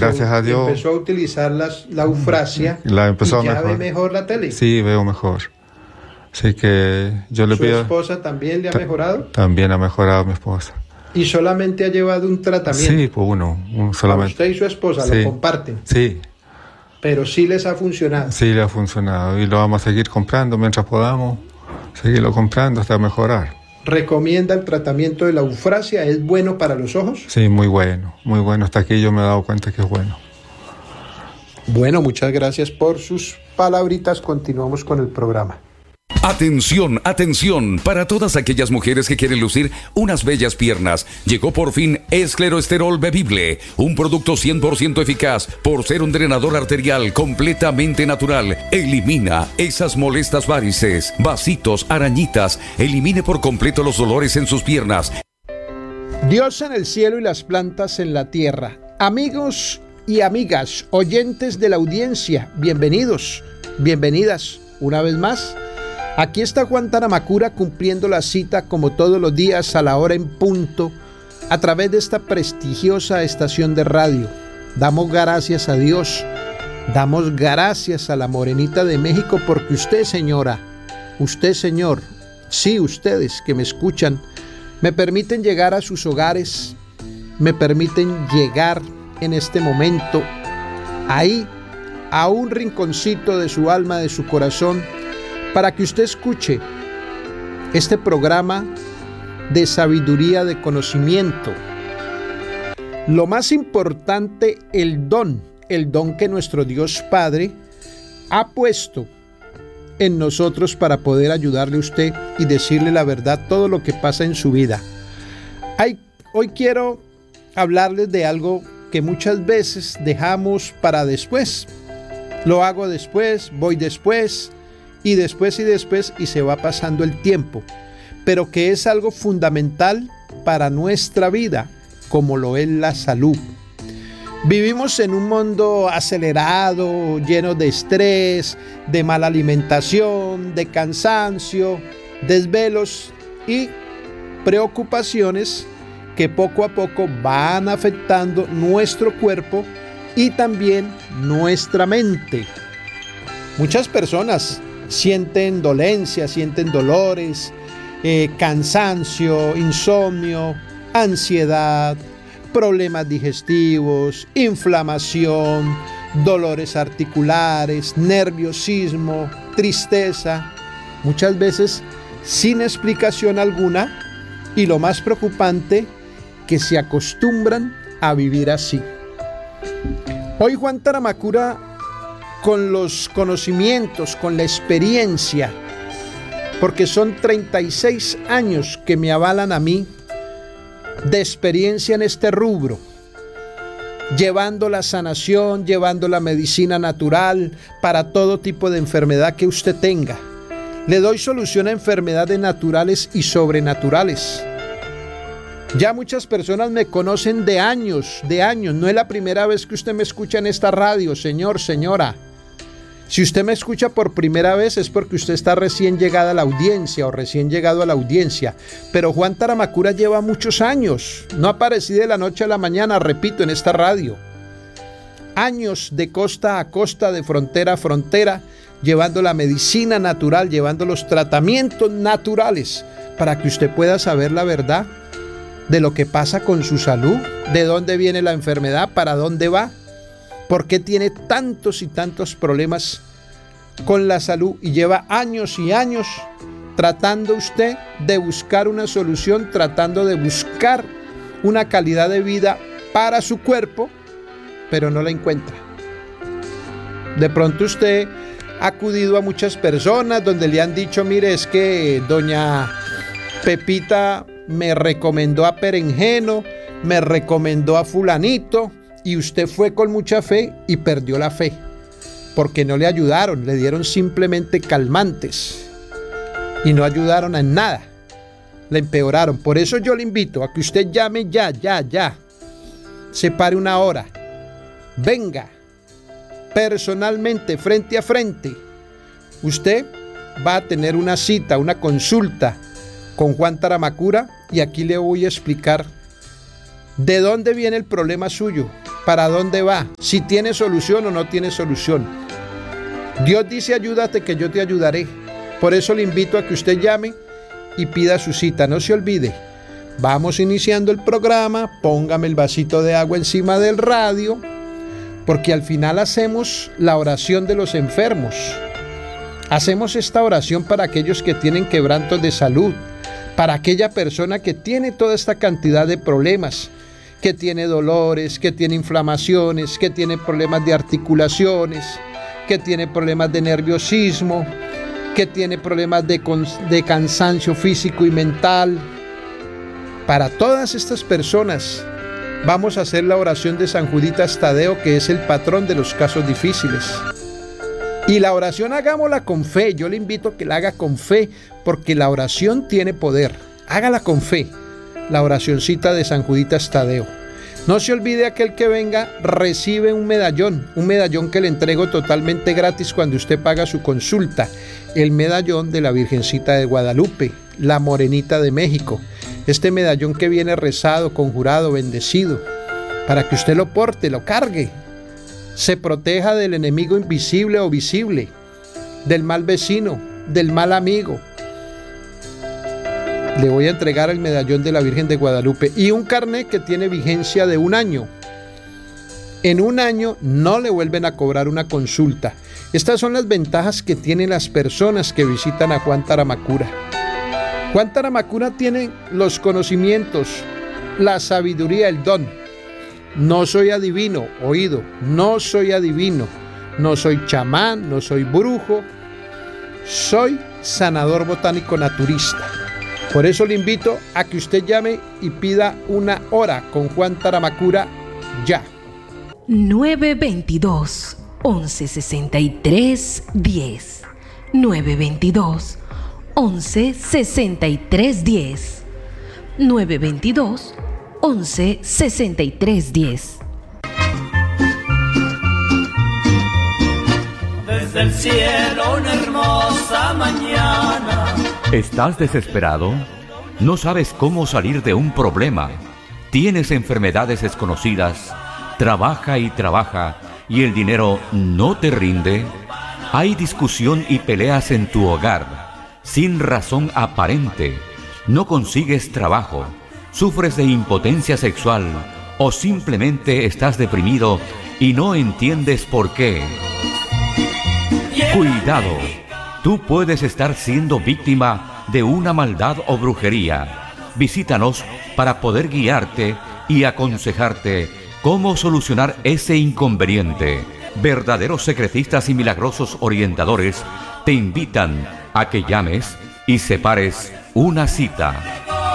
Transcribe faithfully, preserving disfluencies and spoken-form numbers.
gracias a Dios. Empezó a utilizar las, la eufrasia la empezó y ya a mejor. ve mejor la tele. Sí, veo mejor. Así que yo le ¿Su pido... esposa también le ha ta- mejorado? También ha mejorado mi esposa. ¿Y solamente ha llevado un tratamiento? Sí, pues uno, un solamente. Usted y su esposa Sí. lo comparten, Sí, pero sí les ha funcionado. sí le ha funcionado y lo vamos a seguir comprando mientras podamos, seguirlo comprando hasta mejorar. ¿Recomienda el tratamiento de la eufrasia? ¿Es bueno para los ojos? Sí, muy bueno, muy bueno. Hasta aquí yo me he dado cuenta que es bueno. Bueno, muchas gracias por sus palabritas. Continuamos con el programa. Atención, atención, para todas aquellas mujeres que quieren lucir unas bellas piernas, llegó por fin Escleroesterol Bebible, un producto cien por ciento eficaz por ser un drenador arterial completamente natural. Elimina esas molestas varices, vasitos, arañitas, elimine por completo los dolores en sus piernas. Dios en el cielo y las plantas en la tierra. Amigos y amigas, oyentes de la audiencia, bienvenidos, bienvenidas una vez más. Aquí está Juan Taramacura cumpliendo la cita como todos los días a la hora en punto a través de esta prestigiosa estación de radio. Damos gracias a Dios, damos gracias a la Morenita de México porque usted, señora, usted, señor, sí, ustedes que me escuchan, me permiten llegar a sus hogares, me permiten llegar en este momento ahí a un rinconcito de su alma, de su corazón, para que usted escuche este programa de sabiduría, de conocimiento. Lo más importante, el don, el don que nuestro Dios Padre ha puesto en nosotros para poder ayudarle a usted y decirle la verdad, todo lo que pasa en su vida. Hay, hoy quiero hablarles de algo que muchas veces dejamos para después. Lo hago después, voy después, y después y después, y se va pasando el tiempo, pero que es algo fundamental para nuestra vida, como lo es la salud. Vivimos en un mundo acelerado, lleno de estrés, de mala alimentación, de cansancio, desvelos y preocupaciones que poco a poco van afectando nuestro cuerpo y también nuestra mente. Muchas personas sienten dolencias, sienten dolores, eh, cansancio, insomnio, ansiedad, problemas digestivos, inflamación, dolores articulares, nerviosismo, tristeza, muchas veces sin explicación alguna, y lo más preocupante, que se acostumbran a vivir así. Hoy Juan Taramacura, con los conocimientos, con la experiencia, porque son treinta y seis años que me avalan a mí de experiencia en este rubro, llevando la sanación, llevando la medicina natural para todo tipo de enfermedad que usted tenga. Le doy solución a enfermedades naturales y sobrenaturales. Ya muchas personas me conocen de años, de años. No es la primera vez que usted me escucha en esta radio, señor, señora. Si usted me escucha por primera vez es porque usted está recién llegada a la audiencia o recién llegado a la audiencia. Pero Juan Taramacura lleva muchos años. No aparecí de la noche a la mañana, repito, en esta radio. Años de costa a costa, de frontera a frontera, llevando la medicina natural, llevando los tratamientos naturales para que usted pueda saber la verdad de lo que pasa con su salud, de dónde viene la enfermedad, para dónde va. ¿Por qué tiene tantos y tantos problemas con la salud? Y lleva años y años tratando usted de buscar una solución, tratando de buscar una calidad de vida para su cuerpo, pero no la encuentra. De pronto usted ha acudido a muchas personas donde le han dicho, mire, es que doña Pepita me recomendó a Perengeno, me recomendó a fulanito, y usted fue con mucha fe y perdió la fe, porque no le ayudaron, le dieron simplemente calmantes y no ayudaron en nada, le empeoraron. Por eso yo le invito a que usted llame ya, ya, ya, separe una hora, venga personalmente, frente a frente. Usted va a tener una cita, una consulta con Juan Taramacura, y aquí le voy a explicar de dónde viene el problema suyo, para dónde va, si tiene solución o no tiene solución. Dios dice: ayúdate que yo te ayudaré. Por eso le invito a que usted llame y pida su cita. No se olvide, vamos iniciando el programa, póngame el vasito de agua encima del radio, porque al final hacemos la oración de los enfermos. Hacemos esta oración para aquellos que tienen quebrantos de salud, para aquella persona que tiene toda esta cantidad de problemas, que tiene dolores, que tiene inflamaciones, que tiene problemas de articulaciones, que tiene problemas de nerviosismo, que tiene problemas de, de cansancio físico y mental. Para todas estas personas vamos a hacer la oración de San Juditas Tadeo, que es el patrón de los casos difíciles. Y la oración hagámosla con fe. Yo le invito a que la haga con fe, porque la oración tiene poder. Hágala con fe, la oracioncita de San Juditas Tadeo. No se olvide, aquel que venga recibe un medallón, un medallón que le entrego totalmente gratis cuando usted paga su consulta. El medallón de la Virgencita de Guadalupe, la Morenita de México. Este medallón que viene rezado, conjurado, bendecido, para que usted lo porte, lo cargue, se proteja del enemigo invisible o visible, del mal vecino, del mal amigo. Le voy a entregar el medallón de la Virgen de Guadalupe y un carnet que tiene vigencia de un año. En un año no le vuelven a cobrar una consulta. Estas son las ventajas que tienen las personas que visitan a Juan Taramacura. Juan Taramacura tiene los conocimientos, la sabiduría, el don. No soy adivino, oído, no soy adivino, no soy chamán, no soy brujo, soy sanador botánico naturista. Por eso le invito a que usted llame y pida una hora con Juan Taramacura ya. nueve veintidós, once sesenta y tres, diez. nueve veintidós, once sesenta y tres, diez. nueve veintidós, once sesenta y tres, diez. Desde el cielo una hermosa mañana. ¿Estás desesperado? ¿No sabes cómo salir de un problema? ¿Tienes enfermedades desconocidas? ¿Trabaja y trabaja y el dinero no te rinde? ¿Hay discusión y peleas en tu hogar sin razón aparente? ¿No consigues trabajo? ¿Sufres de impotencia sexual? ¿O simplemente estás deprimido y no entiendes por qué? Cuidado, tú puedes estar siendo víctima de una maldad o brujería. Visítanos para poder guiarte y aconsejarte cómo solucionar ese inconveniente. Verdaderos secretistas y milagrosos orientadores te invitan a que llames y separes una cita.